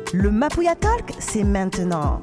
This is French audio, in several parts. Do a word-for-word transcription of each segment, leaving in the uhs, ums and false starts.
Le Mapouya Talk, c'est maintenant.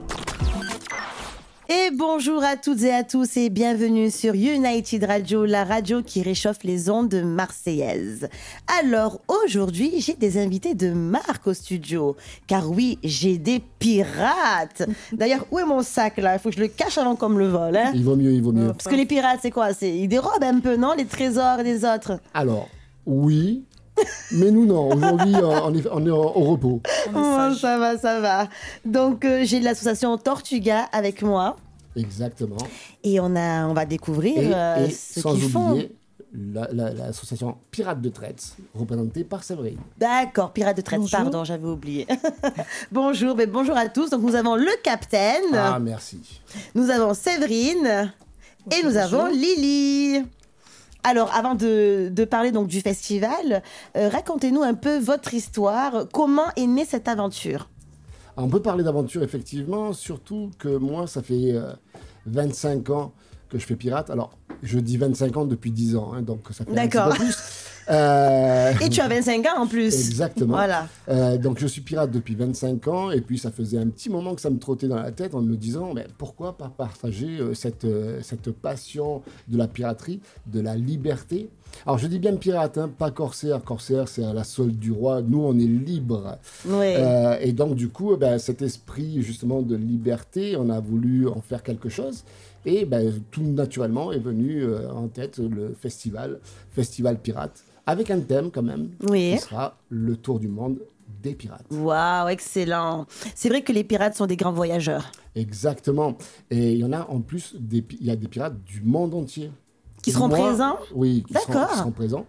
Et bonjour à toutes et à tous et bienvenue sur United Radio, la radio qui réchauffe les ondes marseillaises. Alors aujourd'hui, j'ai des invités de marque au studio, car oui, j'ai des pirates. D'ailleurs, où est mon sac là? Il faut que je le cache avant qu'on me le vole. Hein, il vaut mieux, il vaut mieux. parce que les pirates, c'est quoi? C'est, ils dérobent un peu, non? Les trésors des autres. Alors, oui, mais nous non. Aujourd'hui, on est, on est au repos. Oh, ça va, ça va. Donc, euh, j'ai l'association Tortuga avec moi. Exactement. Et on, a, on va découvrir et, euh, et ce sans qu'ils oublier, font. La, la, l'association Pirates de Traite, représentée par Séverine. D'accord, Pirates de Traite, bonjour. Pardon, j'avais oublié. bonjour, mais bonjour à tous. Donc, nous avons le capitaine. Ah, merci. Nous avons Séverine. Bonjour, et nous bonjour. avons Lily. Alors, avant de, de parler donc du festival, euh, racontez-nous un peu votre histoire. Comment est née cette aventure? Alors, on peut parler d'aventure, effectivement, surtout que moi, ça fait euh, vingt-cinq ans que je fais pirate. Alors, je dis vingt-cinq ans depuis dix ans, hein, donc ça fait D'accord. un petit peu plus. Euh... Et tu as vingt-cinq ans en plus. Exactement. Voilà. Euh, donc, je suis pirate depuis vingt-cinq ans, et puis ça faisait un petit moment que ça me trottait dans la tête en me disant, mais pourquoi pas partager euh, cette, euh, cette passion de la piraterie, de la liberté. Alors, je dis bien pirate, hein, pas corsaire. Corsaire, c'est à la solde du roi. Nous, on est libre. Oui. Euh, et donc, du coup, ben, cet esprit, justement, de liberté, on a voulu en faire quelque chose. Et ben, tout naturellement est venu euh, en tête le festival, Festival Pirate, avec un thème quand même, oui. qui sera le tour du monde des pirates. Waouh, excellent. C'est vrai que les pirates sont des grands voyageurs. Exactement. Et il y en a en plus, des, il y a des pirates du monde entier. Qui seront moi, présents? Oui, qui seront, qui seront présents.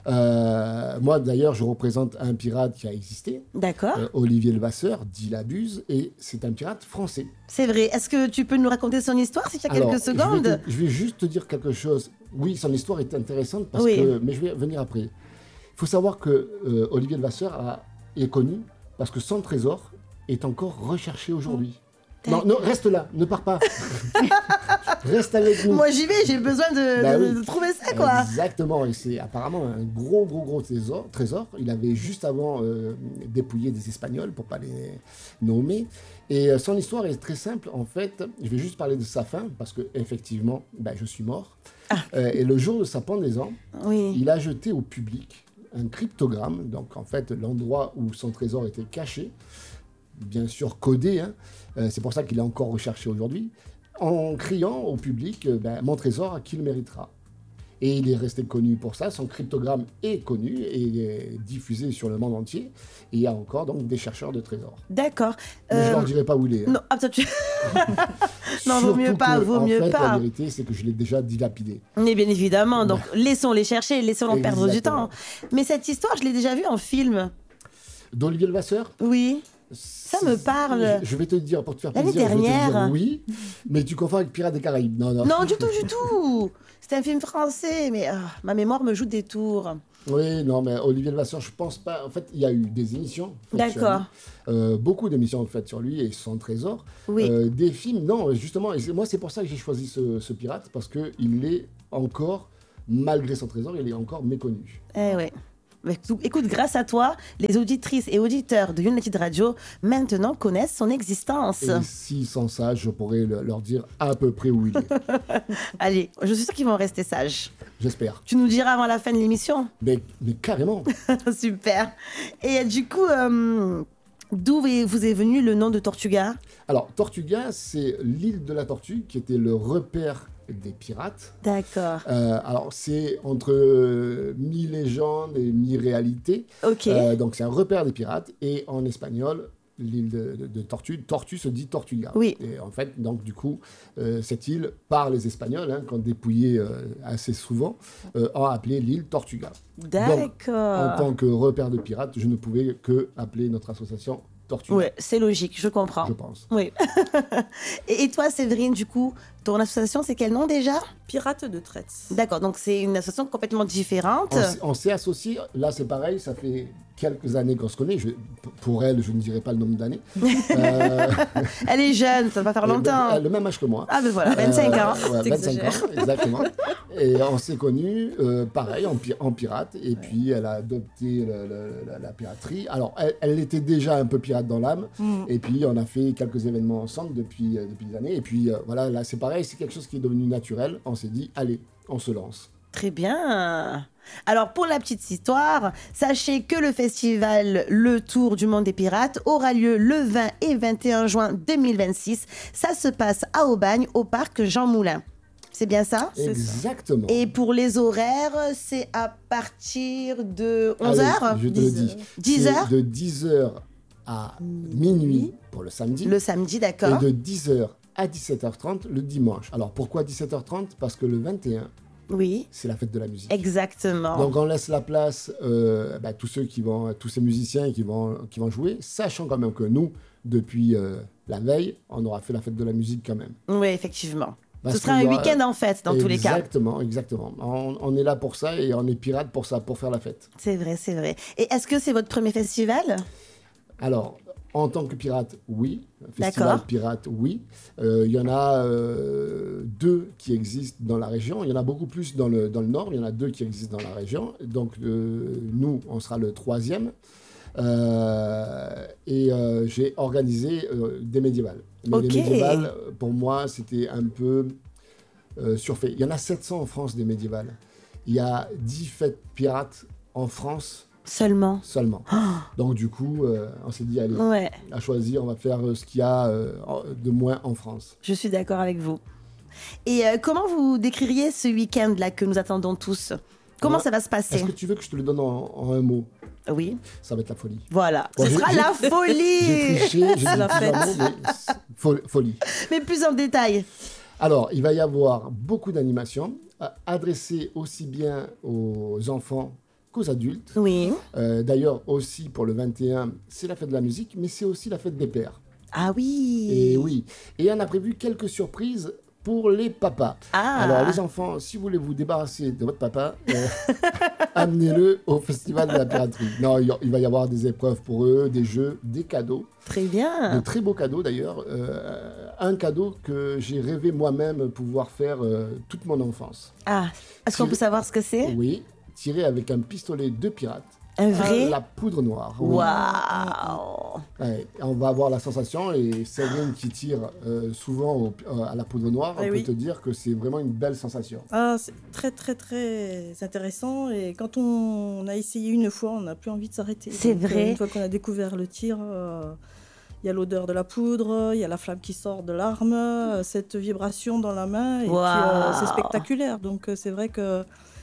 Euh, moi, d'ailleurs, je représente un pirate qui a existé. D'accord. Euh, Olivier Levasseur, dit Labuse, et c'est un pirate français. C'est vrai. Est-ce que tu peux nous raconter son histoire, si tu as Alors, quelques secondes? je vais, te, je vais juste te dire quelque chose. Oui, son histoire est intéressante, parce oui. que, mais je vais venir après. Il faut savoir que euh, Olivier Levasseur a, est connu parce que son trésor est encore recherché aujourd'hui. Non, non, reste là, ne pars pas. Reste avec nous. Moi, j'y vais, j'ai besoin de, bah, de, oui. de trouver ça, quoi. Exactement, et c'est apparemment un gros, gros, gros trésor. trésor. Il avait juste avant euh, dépouillé des Espagnols, pour ne pas les nommer. Et euh, son histoire est très simple. En fait, je vais juste parler de sa fin, parce qu'effectivement, bah, je suis mort. Ah. Euh, et le jour de sa pendaison, oui. il a jeté au public un cryptogramme, donc en fait, l'endroit où son trésor était caché, bien sûr codé, hein. euh, c'est pour ça qu'il est encore recherché aujourd'hui, en criant au public euh, ben, « Mon trésor, à qui le méritera ?» Et il est resté connu pour ça, son cryptogramme est connu et il est diffusé sur le monde entier. Et il y a encore donc des chercheurs de trésors. D'accord. Mais euh... je ne leur dirai pas où il est. Hein. Non, attends, tu... non vaut mieux pas, que, vaut en mieux fait, pas. La vérité, c'est que je l'ai déjà dilapidé. Mais bien évidemment, donc laissons-les chercher, laissons-les perdre du temps. Mais cette histoire, je l'ai déjà vue en film. D'Olivier Levasseur ? Oui. Ça me parle. Je, je vais te dire, pour te faire L'année plaisir, dernière. je vais te dire oui, mais tu confonds avec Pirates des Caraïbes. Non, non. Non, du tout, du tout. C'était un film français, mais oh, ma mémoire me joue des tours. Oui, non, mais Olivier Levasseur, je pense pas. En fait, il y a eu des émissions. D'accord. Euh, beaucoup d'émissions faites sur lui et son trésor. Oui. Euh, des films, non, justement. Et moi, c'est pour ça que j'ai choisi ce, ce pirate, parce qu'il est encore, malgré son trésor, il est encore méconnu. Eh oui. Écoute, grâce à toi, les auditrices et auditeurs de United Radio maintenant connaissent son existence. Et s'ils sont sages, je pourrais le, leur dire à peu près où il est. Allez, je suis sûre qu'ils vont rester sages. J'espère. Tu nous diras avant la fin de l'émission. Mais, mais carrément. Super. Et du coup, euh, d'où vous est venu le nom de Tortuga? Alors, Tortuga, c'est l'île de la Tortue qui était le repère des pirates. D'accord. Euh, alors, c'est entre euh, mi-légende et mi-réalité. Ok. Euh, donc, c'est un repère des pirates. Et en espagnol, l'île de, de, de Tortue, Tortue se dit Tortuga. Oui. Et en fait, donc, du coup, euh, cette île, par les Espagnols, hein, quand dépouillés euh, assez souvent, euh, ont appelé l'île Tortuga. D'accord. Donc, en tant que repère de pirates, je ne pouvais que appeler notre association Tortuga. Oui, c'est logique, je comprends. Je pense. Oui. et, et toi, Séverine, du coup, ton association, c'est quel nom déjà? Pirates de Traite. D'accord, donc c'est une association complètement différente. On, on s'est associés, là c'est pareil, ça fait quelques années qu'on se connaît. Je, pour elle, je ne dirai pas le nombre d'années. Euh, Elle est jeune, ça va pas faire longtemps. Elle a le même âge que moi. Ah ben voilà, vingt-cinq ans. Euh, ouais, vingt-cinq ans, exactement. Et on s'est connus, euh, pareil, en, pi- en pirate. Et puis, elle a adopté le- le- la, la piraterie. Alors, elle, elle était déjà un peu pirate dans l'âme. Mm. Et puis, on a fait quelques événements ensemble depuis, euh, depuis des années. Et puis, euh, voilà, là, c'est pareil, c'est quelque chose qui est devenu naturel. On s'est dit, allez, on se lance. Très bien. Alors, pour la petite histoire, sachez que le festival Le Tour du Monde des Pirates aura lieu le vingt et vingt et un juin deux mille vingt-six. Ça se passe à Aubagne, au parc Jean Moulin. C'est bien ça? Exactement. Et pour les horaires, c'est à partir de onze heures? Allez, je te le dis. dix heures? De dix heures à minuit pour le samedi. Le samedi, d'accord. Et de dix heures à dix-sept heures trente le dimanche. Alors, pourquoi dix-sept heures trente? Parce que le vingt et un, oui, c'est la fête de la musique. Exactement. Donc on laisse la place euh, bah, tous ceux qui vont, tous ces musiciens qui vont, qui vont jouer, sachant quand même que nous, depuis euh, la veille, on aura fait la fête de la musique quand même. Oui, effectivement. Parce Ce sera un aura... week-end en fête dans tous les cas. Exactement, exactement. On, on est là pour ça et on est pirate pour ça, pour faire la fête. C'est vrai, c'est vrai. Et est-ce que c'est votre premier festival? Alors, en tant que pirate, oui. Festival D'accord. pirate, oui. Il euh, y en a euh, deux qui existent dans la région. Il y en a beaucoup plus dans le, dans le nord. Il y en a deux qui existent dans la région. Donc, euh, nous, on sera le troisième. Euh, et euh, j'ai organisé euh, des médiévales. Mais okay. les médiévales, pour moi, c'était un peu euh, surfait. Il y en a sept cents en France, des médiévales. Il y a dix fêtes pirates en France. Seulement. Seulement. Oh. Donc du coup, euh, on s'est dit, allez, ouais. à choisir, on va faire euh, ce qu'il y a euh, de moins en France. Je suis d'accord avec vous. Et euh, comment vous décririez ce week-end-là que nous attendons tous? Comment Alors, ça va se passer? Est-ce que tu veux que je te le donne en, en un mot? Oui. Ça va être la folie. Voilà, bon, ce sera la folie. J'ai triché, j'ai dit la fête. Mots, mais fo- folie. Mais plus en détail. Alors, il va y avoir beaucoup d'animations euh, adressées aussi bien aux enfants qu'aux adultes. Oui. Euh, d'ailleurs, aussi pour le vingt et un, c'est la fête de la musique, mais c'est aussi la fête des pères. Ah oui. Et oui. Et on a prévu quelques surprises pour les papas. Ah. Alors, les enfants, si vous voulez vous débarrasser de votre papa, euh, amenez-le au Festival de la Piraterie. Non, il va y avoir des épreuves pour eux, des jeux, des cadeaux. Très bien. De très beaux cadeaux d'ailleurs. Euh, un cadeau que j'ai rêvé moi-même pouvoir faire euh, toute mon enfance. Ah, est-ce qu'on peut savoir ce que c'est? Oui, tiré avec un pistolet de pirate. Un vrai? La poudre noire. Oui. Waouh. Ouais, on va avoir la sensation, et Séverine qui tire euh, souvent au, euh, à la poudre noire, eh on oui. peut te dire que c'est vraiment une belle sensation. Ah, c'est très très très intéressant, et quand on a essayé une fois, on n'a plus envie de s'arrêter. C'est Donc, vrai. Une fois qu'on a découvert le tir, il euh, y a l'odeur de la poudre, il y a la flamme qui sort de l'arme, euh, cette vibration dans la main, et wow. puis euh, c'est spectaculaire. Donc euh, c'est vrai que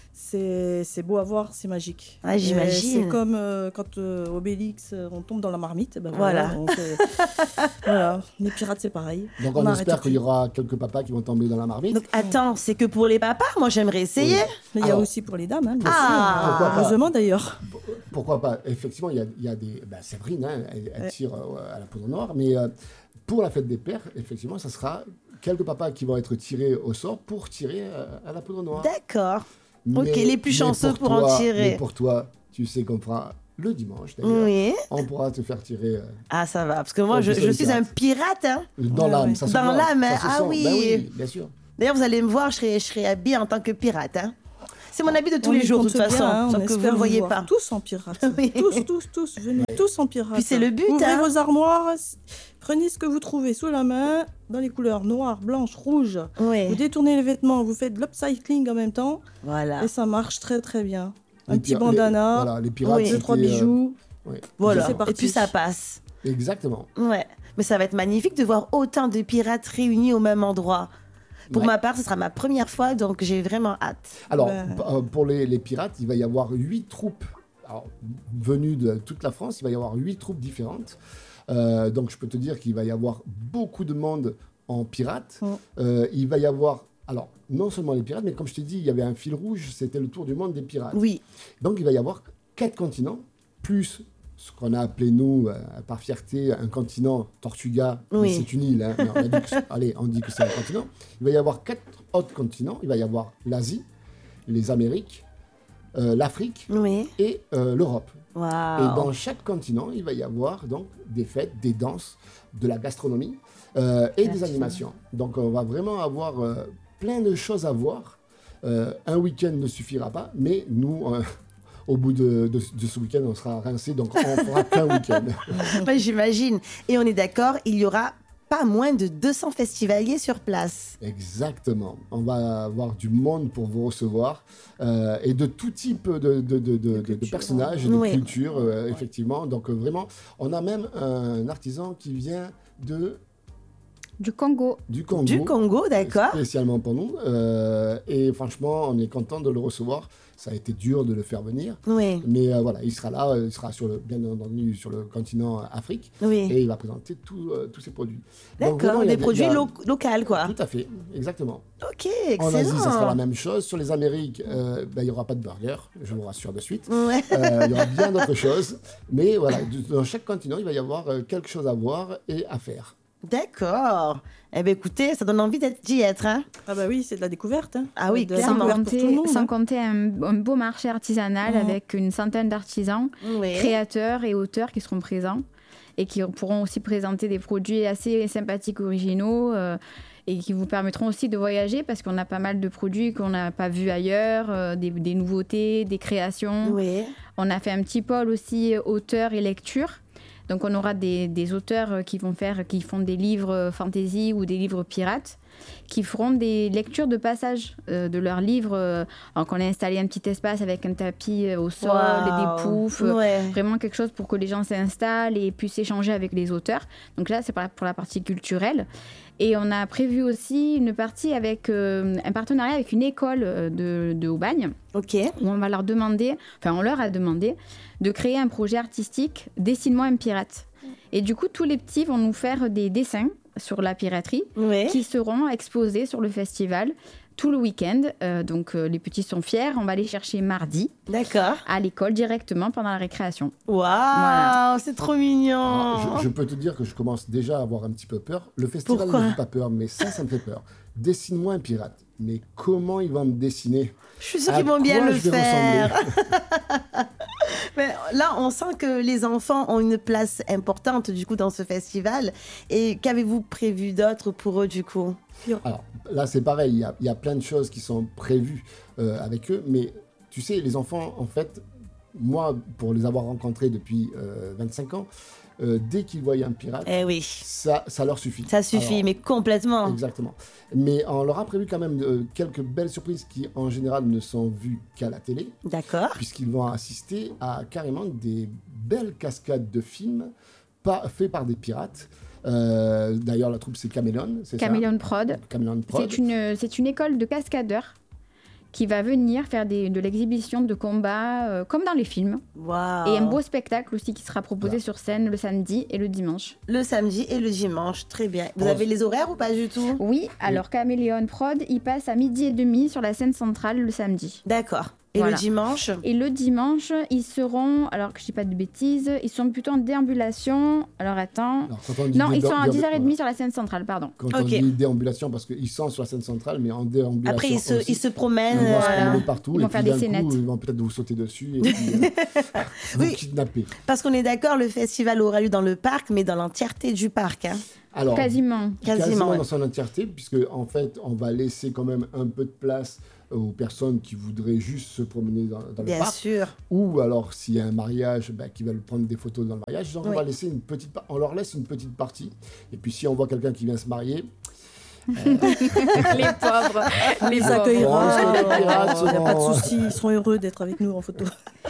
c'est, c'est beau à voir, c'est magique. Ah, j'imagine. C'est comme euh, quand euh, Obélix, euh, on tombe dans la marmite. Ben voilà. Voilà, donc, euh, voilà. Les pirates, c'est pareil. Donc on, on espère qu'il y aura quelques papas qui vont tomber dans la marmite. Donc attends, c'est que pour les papas? Moi j'aimerais essayer. Oui. Mais il y a aussi pour les dames. Hein, ah, sûr. Heureusement d'ailleurs. Pourquoi pas? Effectivement, il y a, il y a des... Ben, Séverine, hein, elle, elle ouais. tire euh, à la poudre noire, mais euh, pour la fête des pères, effectivement, ça sera quelques papas qui vont être tirés au sort pour tirer euh, à la poudre noire. D'accord. Mais, ok, les plus chanceux pour, pour toi, en tirer. Mais pour toi, tu sais qu'on fera le dimanche, d'ailleurs. Oui. On pourra te faire tirer... Euh, ah, ça va, parce que moi, je, je suis pirate. un pirate. Hein. Dans ouais, l'âme, ouais. ça se Dans l'âme, hein. Ah oui. Ben oui, bien sûr. D'ailleurs, vous allez me voir, je serai, je serai habillée en tant que pirate. Hein. C'est mon habit de tous on les jours, de toute façon, bien, hein, que vous ne le voyez pas. Tous en pirate. oui. Tous, tous, tous. Venez ouais. tous en pirate. Puis c'est le but. Ouvrez hein. vos armoires, prenez ce que vous trouvez sous la main, dans les couleurs noires, blanches, rouges. Oui. Vous détournez les vêtements, vous faites de l'upcycling en même temps. Voilà. Et ça marche très, très bien. Un les petit pir- bandana, les, voilà, les pirates, oui. deux, trois bijoux. Euh, oui. Voilà. Et puis ça passe. Exactement. Ouais. Mais ça va être magnifique de voir autant de pirates réunis au même endroit. Pour ouais. ma part, ce sera ma première fois, donc j'ai vraiment hâte. Alors, ouais. p- pour les, les pirates, il va y avoir huit troupes alors, venues de toute la France. Il va y avoir huit troupes différentes. Euh, donc, je peux te dire qu'il va y avoir beaucoup de monde en pirates. Mm. Euh, il va y avoir, alors, non seulement les pirates, mais comme je t'ai dit, il y avait un fil rouge, c'était le tour du monde des pirates. Oui. Donc, il va y avoir quatre continents, plus ce qu'on a appelé, nous, euh, par fierté, un continent Tortuga. Oui. C'est une île, hein, mais on a dit que, allez, on dit que c'est un continent. Il va y avoir quatre autres continents. Il va y avoir l'Asie, les Amériques, euh, l'Afrique oui. et euh, l'Europe. Wow. Wow. Et dans chaque continent, il va y avoir donc des fêtes, des danses, de la gastronomie euh, et des animations. Donc on va vraiment avoir euh, plein de choses à voir. Euh, un week-end ne suffira pas, mais nous, euh, au bout de, de, de ce week-end, on sera rincés, donc on ne fera qu'un week-end. Ouais, j'imagine. Et on est d'accord, il y aura pas moins de deux cents festivaliers sur place. Exactement. On va avoir du monde pour vous recevoir euh, et de tout type de, de, de, de, de, de personnages et de Oui. cultures, euh, effectivement. Donc euh, vraiment, on a même un artisan qui vient de... Du Congo. Du Congo. Du Congo, d'accord. Spécialement pour nous. Euh, et franchement, on est content de le recevoir. Ça a été dur de le faire venir. Oui, Mais euh, voilà, il sera là, il sera sur le, bien entendu sur le continent Afrique. oui. Et il va présenter tout, euh, tous ses produits. Donc, D'accord, vraiment, il y a des produits il y a- lo- locaux, quoi. Tout à fait, exactement. Ok, En Asie, ça sera la excellent. même chose. Sur les Amériques, euh, ben, il n'y aura pas de burger, je vous rassure de suite. Ouais. Euh, il y aura bien d'autres choses. Mais voilà, dans chaque continent, il va y avoir euh, quelque chose à voir et à faire. D'accord. Eh bien, écoutez, ça donne envie d'être- d'y être, hein. Ah bah oui, c'est de la découverte. Hein. Ah oui, De la Sans clairement. découverte pour tout le compter, monde, sans hein. compter un, un beau marché artisanal Mhm. avec une centaine d'artisans, Oui. créateurs et auteurs qui seront présents et qui pourront aussi présenter des produits assez sympathiques, originaux euh, et qui vous permettront aussi de voyager parce qu'on a pas mal de produits qu'on n'a pas vus ailleurs, euh, des, des nouveautés, des créations. Oui. On a fait un petit pôle aussi euh, auteurs et lecture. Donc on aura des, des auteurs euh, qui vont faire, qui font des livres euh, fantasy ou des livres pirates, qui feront des lectures de passage euh, de leurs livres. euh, donc on a installé un petit espace avec un tapis euh, au sol, Waouh. des poufs, euh, Ouais. vraiment quelque chose pour que les gens s'installent et puissent échanger avec les auteurs. Donc là, c'est pour la- pour la partie culturelle. Et on a prévu aussi une partie avec euh, un partenariat avec une école euh, de, de Aubagne, Ok. où on va leur demander, enfin on leur a demandé de créer un projet artistique Dessine-moi un pirate. Et du coup, tous les petits vont nous faire des dessins sur la piraterie Oui. qui seront exposés sur le festival tout le week-end. Euh, donc euh, les petits sont fiers, on va les chercher mardi D'accord. à l'école directement pendant la récréation. Waouh, Voilà. c'est trop mignon. Alors, je, je peux te dire que je commence déjà à avoir un petit peu peur. Le festival Pourquoi ne me fait pas peur, mais ça, ça me fait peur. Dessine-moi un pirate. Mais comment il va me dessiner? Je suis sûre À qu'ils vont bien quoi le je vais faire. ressembler? Mais là, on sent que les enfants ont une place importante du coup dans ce festival. Et qu'avez-vous prévu d'autre pour eux du coup? Alors là, c'est pareil, il y, a, il y a plein de choses qui sont prévues euh, avec eux, mais tu sais, les enfants, en fait, moi, pour les avoir rencontrés depuis euh, vingt-cinq ans, euh, dès qu'ils voient un pirate, Eh oui, ça, ça leur suffit. ça suffit, Alors, mais complètement. Exactement. Mais on leur a prévu quand même euh, quelques belles surprises qui, en général, ne sont vues qu'à la télé, D'accord. puisqu'ils vont assister à carrément des belles cascades de films pas, faits par des pirates. Euh, D'ailleurs, la troupe, c'est Caméléon, c'est ça? Caméléon Prod, Caméléon Prod. c'est une, c'est une école de cascadeurs qui va venir faire des, de l'exhibition de combat euh, comme dans les films. Waouh. Et un beau spectacle aussi qui sera proposé Voilà. sur scène le samedi et le dimanche. Le samedi et le dimanche, très bien. Vous Oh, avez les horaires ou pas du tout? Oui, alors Caméléon Prod, il passe à midi et demi sur la scène centrale le samedi. D'accord. Et Voilà. le dimanche? Et le dimanche, ils seront, alors que je dis pas de bêtises, ils sont plutôt en déambulation. Alors attends. Alors, quand on dit Non, dé- ils sont à dé- dix heures trente voilà. sur la scène centrale, pardon. Quand Ok. on dit déambulation, parce qu'ils sont sur la scène centrale, mais en déambulation Après, ils se, aussi. ils se Ils promènent. vont se euh, promener partout Ils et vont puis faire des d'un scénettes. coup, ils vont peut-être vous sauter dessus et puis euh, vous Oui. kidnapper. Parce qu'on est d'accord, le festival aura lieu dans le parc, mais dans l'entièreté du parc. Hein. Alors, Quasiment. Quasiment, quasiment ouais. dans son entièreté, puisque en fait, on va laisser quand même un peu de place aux personnes qui voudraient juste se promener dans, dans le Bien parc, sûr. ou alors s'il y a un mariage, bah, qui veulent prendre des photos dans le mariage, genre, on Oui. va laisser une petite, pa- on leur laisse une petite partie. Et puis si on voit quelqu'un qui vient se marier, les pauvres. On Les les pauvres. accueillera. Bon, c'est les pirates, Il n'y a pas de souvent. souci, ils seront heureux d'être avec nous en photo.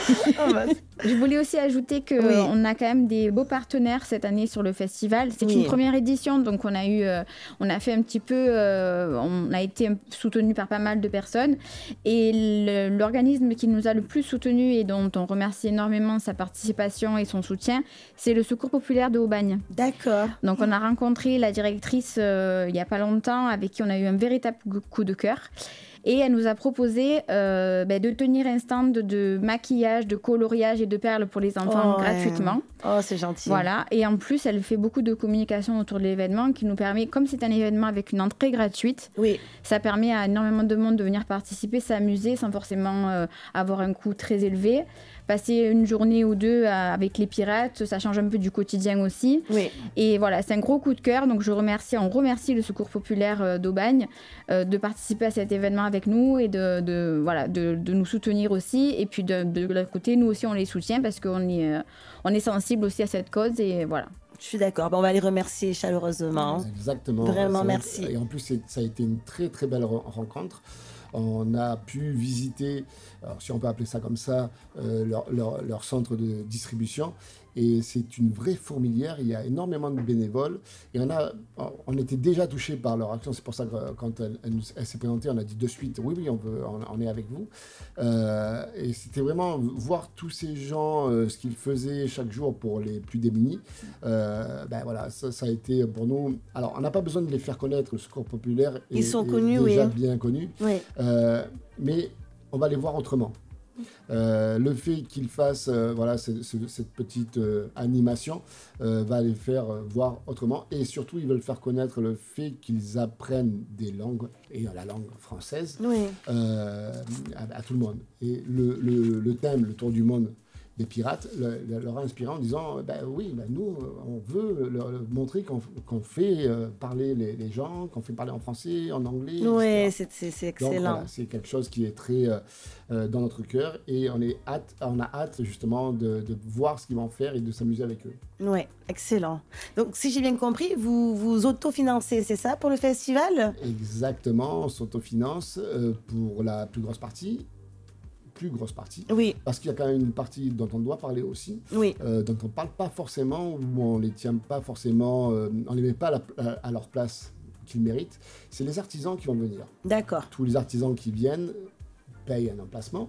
Je voulais aussi ajouter qu'on Oui. a quand même des beaux partenaires cette année sur le festival. C'est Oui. une première édition, donc on a eu, euh, on a fait un petit peu, euh, on a été soutenu par pas mal de personnes. Et le- l'organisme qui nous a le plus soutenu et dont on remercie énormément sa participation et son soutien, c'est le Secours populaire de Aubagne. D'accord. Donc on a rencontré la directrice euh, il n'y a pas longtemps, avec qui on a eu un véritable coup de cœur. Et elle nous a proposé euh, ben, de tenir un stand de maquillage, de coloriage et de perles pour les enfants Oh, ouais. gratuitement. Oh, c'est gentil. Voilà. Et en plus, elle fait beaucoup de communication autour de l'événement qui nous permet, comme c'est un événement avec une entrée gratuite, Oui, ça permet à énormément de monde de venir participer, s'amuser sans forcément euh, avoir un coût très élevé. Passer une journée ou deux à- avec les pirates, ça change un peu du quotidien aussi. oui. Et voilà, c'est un gros coup de cœur. Donc je remercie, on remercie le Secours populaire euh, d'Aubagne euh, de participer à cet événement avec nous et de, de, voilà, de, de nous soutenir aussi. Et puis de, de l'autre côté, nous aussi, on les soutient parce qu'on est, euh, on est sensible aussi à cette cause. Et voilà. Je suis d'accord. Bon, on va les remercier chaleureusement. Exactement. Vraiment, C'est- merci. Et en plus, c'est- ça a été une très très belle re- rencontre. On a pu visiter, alors si on peut appeler ça comme ça, euh, leur, leur- leur centre de distribution. Et c'est une vraie fourmilière. Il y a énormément de bénévoles. Et on, a, on était déjà touchés par leur action. C'est pour ça que quand elle, elle, nous- elle s'est présentée, on a dit de suite oui, oui, on, veut, on, on est avec vous. Euh, et c'était vraiment voir tous ces gens, euh, ce qu'ils faisaient chaque jour pour les plus démunis. Euh, ben voilà, ça, ça a été pour nous. Alors, on n'a pas besoin de les faire connaître. Le Secours populaire est, Ils sont est connus, déjà oui. bien connu. Oui. Euh, mais on va les voir autrement. Euh, le fait qu'ils fassent euh, voilà, ce- ce- cette petite euh, animation euh, va les faire euh, voir autrement. Et surtout, ils veulent faire connaître le fait qu'ils apprennent des langues, et la langue française, Oui. euh, à, à tout le monde. Et le, le- le thème, le tour du monde des pirates, le- le- leur a inspiré en disant ben oui, ben nous, on veut leur montrer qu'on qu'on fait euh, parler les, les gens, qu'on fait parler en français, en anglais. Oui, et cetera. c'est c'est- c'est Donc excellent. voilà, c'est quelque chose qui est très euh, euh, dans notre cœur et on, est hâte, on a hâte justement de, de voir ce qu'ils vont faire et de s'amuser avec eux. Oui, excellent. Donc, si j'ai bien compris, vous vous autofinancez, c'est ça, pour le festival? Exactement, on s'autofinance euh, pour la plus grosse partie, plus grosse partie, Oui, parce qu'il y a quand même une partie dont on doit parler aussi, oui. euh, dont on ne parle pas forcément, où on les tient pas forcément, euh, on les met pas à, la- à- à leur place qu'ils méritent. C'est les artisans qui vont venir. D'accord. Tous les artisans qui viennent payent un emplacement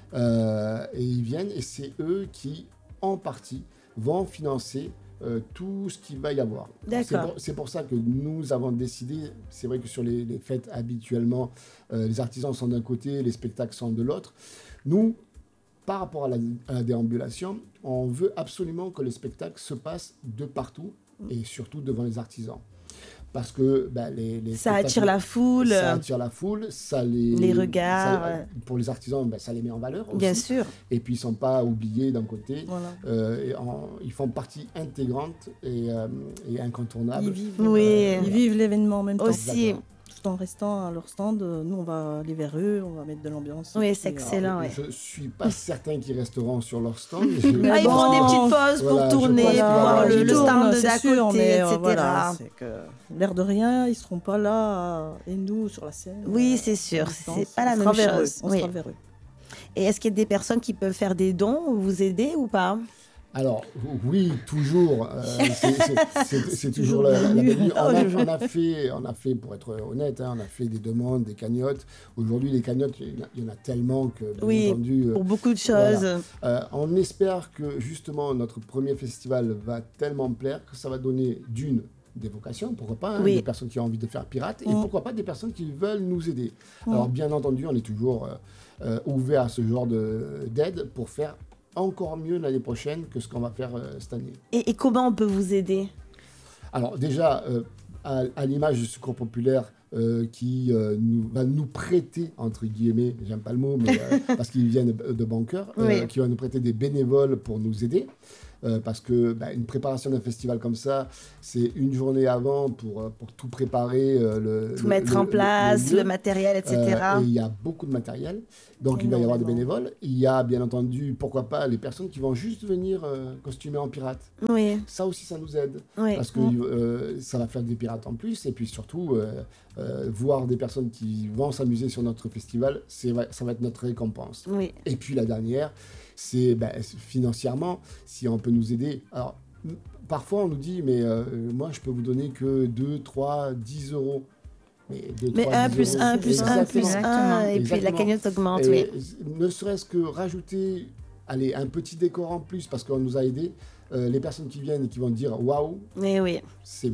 euh, et ils viennent et c'est eux qui, en partie, vont financer euh, tout ce qu'il va y avoir. D'accord. C'est pour, c'est pour ça que nous avons décidé, c'est vrai que sur les, les fêtes habituellement, euh, les artisans sont d'un côté, les spectacles sont de l'autre. Nous, par rapport à la, à la déambulation, on veut absolument que les spectacles se passent de partout et surtout devant les artisans. Parce que bah, les, les Ça spectacles- attire la foule. ça attire la foule, ça les, Les regards, ça- ouais. pour les artisans, bah, ça les met en valeur aussi. Bien sûr. Et puis ils sont pas oubliés d'un côté. Voilà. Euh, et en- ils font partie intégrante et, euh, et incontournable. Ils vivent, Oui. euh, ils vivent l'événement en même temps. Aussi. Exactement. Tout en restant à leur stand, euh, nous on va aller vers eux, on va mettre de l'ambiance. Oui, Et c'est puis, excellent. euh, ouais. Je suis pas certain qu'ils resteront sur leur stand. Je- Mais Ah, ils bon, prennent des petites pauses voilà, pour je tourner, pense qu'il va y voir avoir le, des le tours, stand c'est d'à sûr, côté, mais, et euh, cetera. voilà, c'est que l'air de rien, ils seront pas là euh, et nous sur la scène. Oui, euh, c'est sûr, à distance. c'est pas la On même sera vers chose, eux, On oui. sera vers eux. Et est-ce qu'il y a des personnes qui peuvent faire des dons ou vous aider ou pas? Alors, oui, toujours. euh, c'est- c'est- c'est c'est toujours toujours la, la- la bienvenu. bienvenue. On, Oh, a, je- on a fait, on a fait, pour être honnête, hein, on a fait des demandes, des cagnottes. Aujourd'hui, les cagnottes, il y en a- il y en a tellement que, bien Oui, entendu, euh, Pour beaucoup de choses. Voilà. euh, on espère que justement notre premier festival va tellement plaire que ça va donner d'une des vocations, pourquoi pas, hein, Oui. des personnes qui ont envie de faire pirate, et Mm. pourquoi pas des personnes qui veulent nous aider. Mm. Alors bien entendu, on est toujours euh, euh, ouvert à ce genre de- d'aide pour faire encore mieux l'année prochaine que ce qu'on va faire euh, cette année. Et, et comment on peut vous aider? Alors déjà, euh, à, à l'image du Secours populaire euh, qui euh, nous, va nous prêter, entre guillemets, j'aime pas le mot, mais euh, parce qu'ils viennent de, de bankers, euh, Oui. qui va nous prêter des bénévoles pour nous aider. Euh, parce que bah, une préparation d'un festival comme ça, c'est une journée avant pour, euh, pour tout préparer, euh, le, Tout le- mettre le- en place, le, lieu. matériel, et Euh, cetera. et il y a beaucoup de matériel, donc il va y avoir des Énormément. bénévoles. Il y a bien entendu, pourquoi pas, les personnes qui vont juste venir euh, costumer en pirate. Oui, Ça aussi, ça nous aide. oui. Parce que euh, ça va faire des pirates en plus, et puis surtout, euh, euh, voir des personnes qui vont s'amuser sur notre festival, c'est, va- ça va être notre récompense. Oui. Et puis la dernière, c'est ben, financièrement, si on peut nous aider. Alors, m- parfois on nous dit, mais euh, moi je peux vous donner que deux, trois, dix euros. Mais, deux, Mais trois, un dix plus euros, un plus un exactement. plus un, Exactement. et puis la Exactement. cagnotte augmente, Et oui. ne serait-ce que rajouter allez, un petit décor en plus parce qu'on nous a aidés, euh, les personnes qui viennent et qui vont dire waouh, Oui, oui. c'est bon.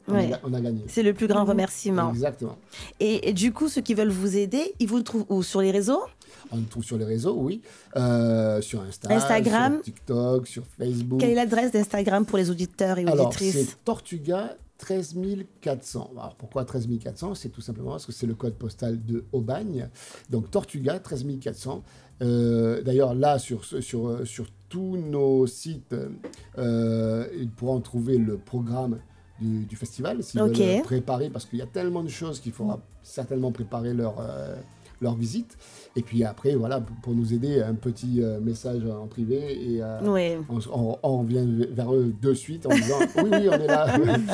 on, Ouais. a, on a gagné. C'est le plus grand remerciement. Exactement. Et, et du coup, ceux qui veulent vous aider, ils vous le trouvent où? Sur les réseaux? On nous trouve sur les réseaux, oui. Euh, sur Insta, Instagram. sur TikTok, sur Facebook. Quelle est l'adresse d'Instagram pour les auditeurs et Alors, auditrices? c'est Tortuga treize mille quatre cents. Alors, pourquoi treize mille quatre cents? C'est tout simplement parce que c'est le code postal de Aubagne. Donc, Tortuga treize mille quatre cents. Euh, D'ailleurs, là, sur, sur, sur tous nos sites, euh, ils pourront trouver le programme du, du festival, s'ils Ok. veulent préparer, parce qu'il y a tellement de choses qu'il faudra certainement préparer leur... Euh, leur visite. Et puis après, voilà, pour, pour nous aider, un petit euh, message en privé et euh, Oui. on, on, on revient vers eux de suite en disant oui, oui, on est là.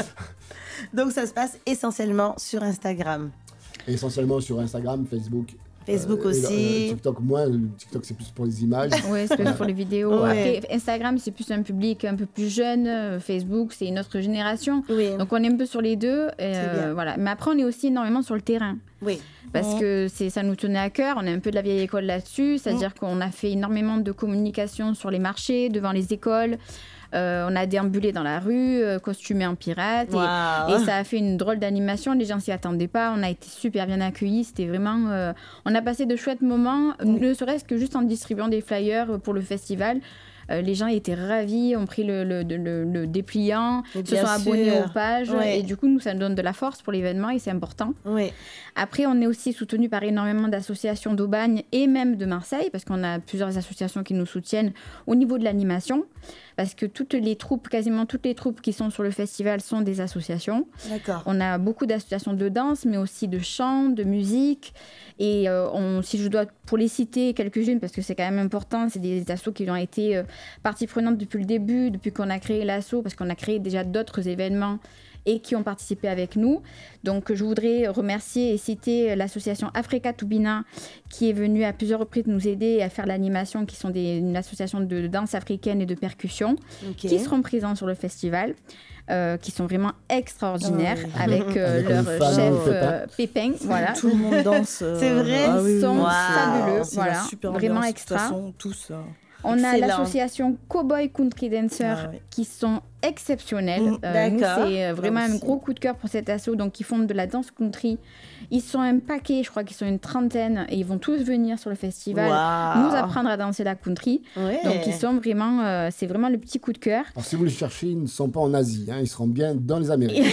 Donc, ça se passe essentiellement sur Instagram. Essentiellement sur Instagram, Facebook. Facebook euh, et aussi. le- euh, TikTok, moins. Le TikTok, c'est plus pour les images. Oui, c'est plus pour les vidéos. Ouais. Après, Instagram, c'est plus un public un peu plus jeune. Euh, Facebook, c'est une autre génération. Oui. Donc, on est un peu sur les deux. Et, C'est bien. euh, voilà. Mais après, on est aussi énormément sur le terrain. Oui. Parce Mhm. que c'est, ça nous tenait à cœur. On est un peu de la vieille école là-dessus. C'est-à-dire qu'on a fait énormément de communication sur les marchés, devant les écoles. Euh, on a déambulé dans la rue, euh, costumé en pirate. Et, Waouh. et ça a fait une drôle d'animation. Les gens s'y attendaient pas. On a été super bien accueillis. C'était vraiment... euh, on a passé de chouettes moments, ne serait-ce que juste en distribuant des flyers pour le festival. Euh, les gens étaient ravis, ont pris le, le, le, le dépliant, Mais se bien sont abonnés sûr. aux pages. Ouais. Et du coup, nous, ça nous donne de la force pour l'événement et c'est important. Oui. Après, on est aussi soutenu par énormément d'associations d'Aubagne et même de Marseille, parce qu'on a plusieurs associations qui nous soutiennent au niveau de l'animation, parce que toutes les troupes, quasiment toutes les troupes qui sont sur le festival sont des associations. D'accord. On a beaucoup d'associations de danse, mais aussi de chant, de musique. Et euh, on, si je dois, pour les citer quelques-unes, parce que c'est quand même important, c'est des assos qui ont été euh, partie prenante depuis le début, depuis qu'on a créé l'asso, parce qu'on a créé déjà d'autres événements et qui ont participé avec nous. Donc, je voudrais remercier et citer l'association Africa Tubina, qui est venue à plusieurs reprises nous aider à faire l'animation, qui sont des, une association de danse africaine et de percussion, Ok. qui seront présents sur le festival, euh, qui sont vraiment extraordinaires, Ah oui. avec euh, Avec leur le fameux chef Pépin. euh, Pépin. Voilà. Tout le monde danse. euh, C'est vrai ah oui, Ils oui, sont oui, fabuleux, c'est voilà, la super vraiment ambiance. extra. De toute façon, tous. euh, On a Excellent. l'association Cowboy Country Dancer, Ah oui. qui sont exceptionnels. Mm, Euh, nous, d'accord. c'est euh, vraiment Là un aussi. gros coup de cœur pour cet assaut. Donc, ils font de la danse country. Ils sont un paquet, je crois qu'ils sont une trentaine, et ils vont tous venir sur le festival Waouh. nous apprendre à danser la country. Ouais. Donc, ils sont vraiment, euh, c'est vraiment le petit coup de cœur. Alors, si vous les cherchez, ils ne sont pas en Asie. Hein, ils seront bien dans les Amériques.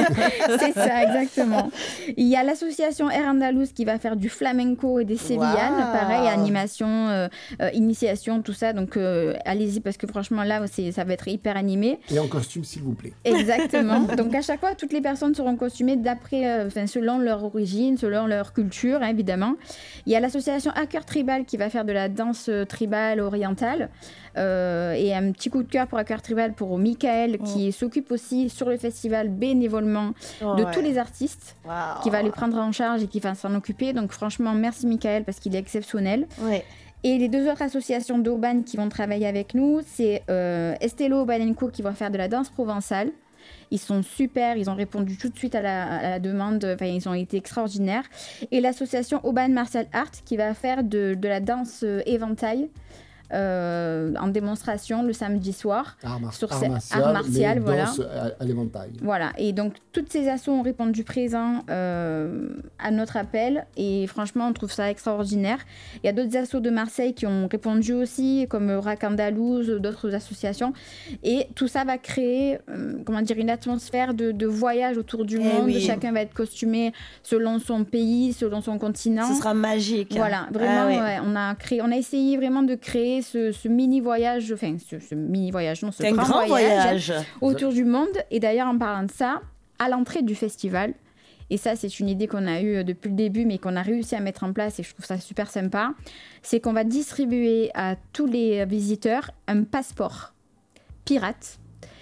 C'est ça, exactement. Il y a l'association Air Andalous qui va faire du flamenco et des sévillanes. Waouh. Pareil, animation, euh, euh, initiation, tout ça. Donc, euh, allez-y parce que franchement, là, c'est, ça va être hyper animé. Et en costume, s'il vous plaît. Exactement. Donc, à chaque fois, toutes les personnes seront costumées d'après, euh, enfin, selon leur origine, selon leur culture, hein, évidemment. Il y a l'association Hacker Tribal qui va faire de la danse euh, tribale orientale. Euh, et un petit coup de cœur pour Hacker Tribal pour Michael qui s'occupe aussi sur le festival bénévolement de Ouais. tous les artistes, Waouh. qui va les prendre en charge et qui va s'en occuper. Donc franchement, merci Michael parce qu'il est exceptionnel. Ouais. Et les deux autres associations d'Aubagne qui vont travailler avec nous, c'est euh, Estello Aubagne Co qui va faire de la danse provençale. Ils sont super, ils ont répondu tout de suite à la, à la demande, enfin ils ont été extraordinaires. Et l'association Aubagne Martial Art qui va faire de, de la danse euh, éventail. Euh, en démonstration le samedi soir. Art, mar- Sur art ces- martial, art martial, mais voilà. danse à, à l'éventail. Voilà, et donc toutes ces assos ont répondu présent euh, à notre appel et franchement on trouve ça extraordinaire. Il y a d'autres assos de Marseille qui ont répondu aussi, comme Rack Andalouse, d'autres associations, et tout ça va créer euh, comment dire, une atmosphère de, de voyage autour du Eh monde. oui. Chacun va être costumé selon son pays, selon son continent. Ce sera magique. Voilà, vraiment, Ah ouais. ouais, on a créé, on a essayé vraiment de créer ce, ce mini voyage, enfin ce, ce mini voyage, non, ce C'est un grand, grand voyage. autour du monde. Et d'ailleurs, en parlant de ça, à l'entrée du festival, et ça, c'est une idée qu'on a eue depuis le début, mais qu'on a réussi à mettre en place, et je trouve ça super sympa, c'est qu'on va distribuer à tous les visiteurs un passeport pirate